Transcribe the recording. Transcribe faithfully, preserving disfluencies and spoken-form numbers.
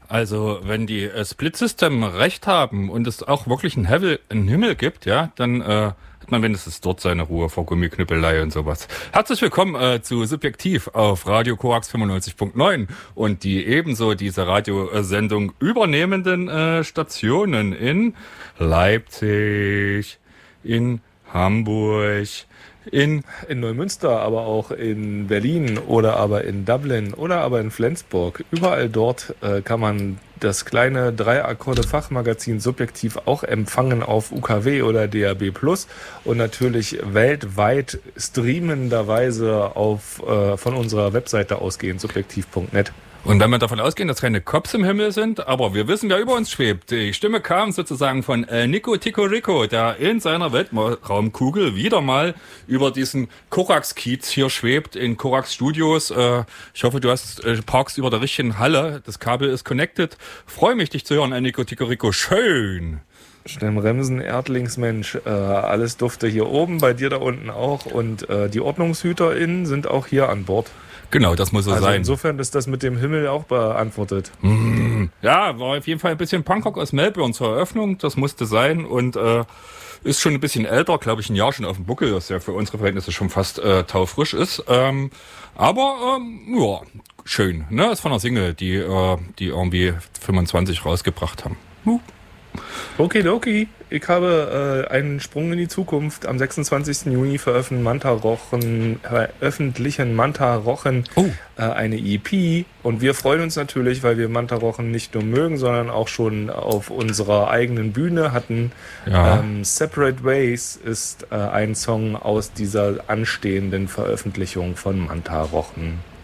Also wenn die äh, Split System recht haben und es auch wirklich einen, Hevel, einen Himmel gibt, ja, dann äh, hat man wenigstens dort seine Ruhe vor Gummiknüppelei und sowas. Herzlich willkommen äh, zu Subjektiv auf Radio Korax fünfundneunzig Punkt neun und die ebenso diese Radiosendung übernehmenden äh, Stationen in Leipzig, in Hamburg, in in Neumünster, aber auch in Berlin oder aber in Dublin oder aber in Flensburg. Überall dort äh, kann man das kleine Drei-Akkorde-Fachmagazin Subjektiv auch empfangen auf U K W oder D A B plus und natürlich weltweit streamenderweise auf äh, von unserer Webseite ausgehend subjektiv Punkt net. Und wenn wir davon ausgehen, dass keine Cops im Himmel sind, aber wir wissen, wer über uns schwebt. Die Stimme kam sozusagen von äh, Nico Tico Rico, der in seiner Weltraumkugel wieder mal über diesen Korax-Kiez hier schwebt, in Korax Studios. Äh, ich hoffe, du hast äh, parkst über der richtigen Halle. Das Kabel ist connected. Freue mich, dich zu hören, äh, Nico Tico Rico. Schön. Schnellbremsen, Erdlingsmensch, äh, alles dufte hier oben, bei dir da unten auch. Und äh, die OrdnungshüterInnen sind auch hier an Bord. Genau, das muss so also sein. Insofern ist das mit dem Himmel auch beantwortet. Mm, ja, war auf jeden Fall ein bisschen Punkrock aus Melbourne zur Eröffnung. Das musste sein und äh, ist schon ein bisschen älter, glaube ich, ein Jahr schon auf dem Buckel, das ja für unsere Verhältnisse schon fast äh, taufrisch ist. Ähm, aber ähm, ja, schön. Ne, ist von einer Single, die äh, die irgendwie fünfundzwanzig rausgebracht haben. Uh. Okidoki, ich habe äh, einen Sprung in die Zukunft. Am sechsundzwanzigsten Juni veröffentlichen Manta Rochen, veröffentlichen Manta Rochen oh. äh, eine E P und wir freuen uns natürlich, weil wir Manta Rochen nicht nur mögen, sondern auch schon auf unserer eigenen Bühne hatten. Ja. Ähm, Separate Ways ist äh, ein Song aus dieser anstehenden Veröffentlichung von Manta Rochen.